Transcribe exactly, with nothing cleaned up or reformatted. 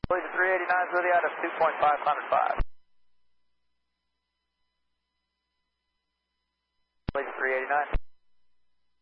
Legion three eighty-nine is with you out of two point five hundred five. Legion three eighty-nine.